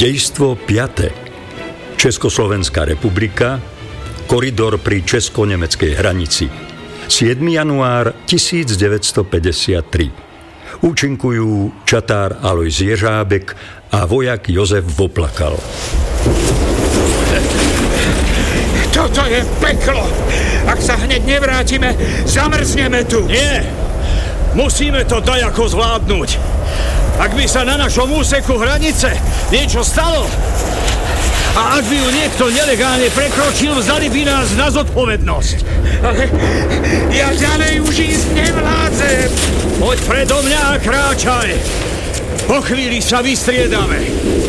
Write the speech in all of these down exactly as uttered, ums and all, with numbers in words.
Dejstvo piate. Československá republika, koridor pri česko-nemeckej hranici. siedmeho januára tisícdeväťstopäťdesiattri. Účinkujú čatár Alojz Jeřábek a vojak Jozef Voplakal. Toto je peklo! Ak sa hneď nevrátime, zamrzneme tu! Nie! Musíme to dajako zvládnuť. Ak by sa na našom úseku hranice niečo stalo a ak by ju niekto nelegálne prekročil, vzali by nás na zodpovednosť. Ale ja ďalej už ísť nevládzem. Poď predo mňa a kráčaj. Po chvíli sa vystriedame.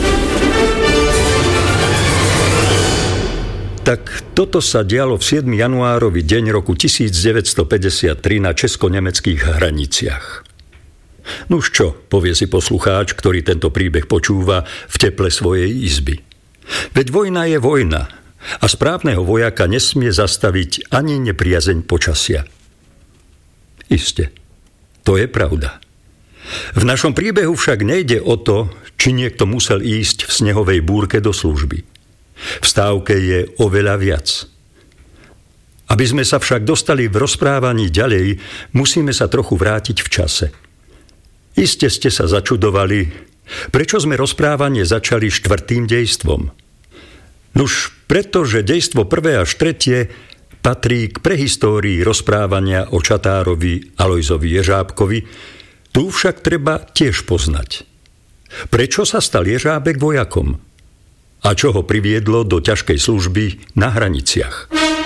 Tak toto sa dialo v siedmeho januárovi deň roku tisícdeväťstopäťdesiattri na česko-nemeckých hraniciach. Nuž čo, povie si poslucháč, ktorý tento príbeh počúva v teple svojej izby. Veď vojna je vojna a správneho vojaka nesmie zastaviť ani nepriazeň počasia. Iste, to je pravda. V našom príbehu však nejde o to, či niekto musel ísť v snehovej búrke do služby. V stávke je oveľa viac. Aby sme sa však dostali v rozprávaní ďalej, musíme sa trochu vrátiť v čase. Iste ste sa začudovali, prečo sme rozprávanie začali štvrtým dejstvom. Nuž, pretože dejstvo prvé až tretie patrí k prehistórii rozprávania o čatárovi Alojzovi Jeřábkovi, tu však treba tiež poznať. Prečo sa stal Jeřábek vojakom? A čo ho priviedlo do ťažkej služby na hraniciach?